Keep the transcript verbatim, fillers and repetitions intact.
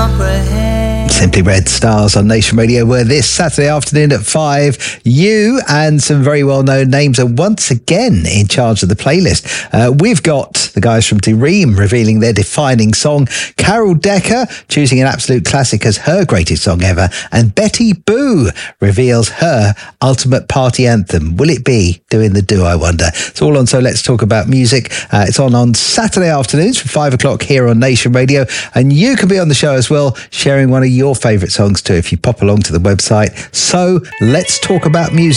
comprehend. Simply Red Stars on Nation Radio, where this Saturday afternoon at five, you and some very well-known names are once again in charge of the playlist. Uh, we've got the guys from Dream revealing their defining song, Carol Decker choosing an absolute classic as her greatest song ever, and Betty Boo reveals her ultimate party anthem. Will it be Doing the Do, I wonder? It's all on So Let's Talk About Music. Uh, it's on on Saturday afternoons from five o'clock here on Nation Radio, and you can be on the show as well, sharing one of your favourite songs too if you pop along to the website. So Let's Talk About Music.